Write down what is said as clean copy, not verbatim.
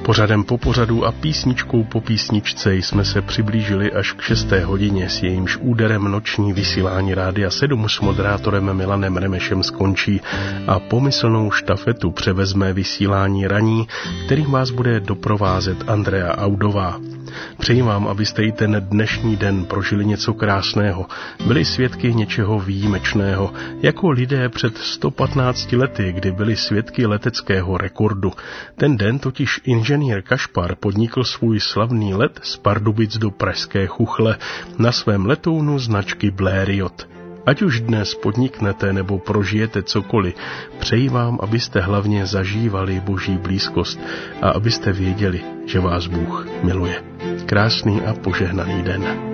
Pořadem po pořadu a písničkou po písničce jsme se přiblížili až k 6. hodině, s jejímž úderem noční vysílání Rádia 7 s moderátorem Milanem Remešem skončí a pomyslnou štafetu převezme vysílání raní, kterým vás bude doprovázet Andrea Audová. Přeji vám, abyste i ten dnešní den prožili něco krásného, byli svědky něčeho výjimečného, jako lidé před 115 lety, kdy byli svědky leteckého rekordu. Ten den totiž inženýr Kašpar podnikl svůj slavný let z Pardubic do pražské Chuchle na svém letounu značky Blériot. Ať už dnes podniknete nebo prožijete cokoliv, přeji vám, abyste hlavně zažívali Boží blízkost a abyste věděli, že vás Bůh miluje. Krásný a požehnaný den.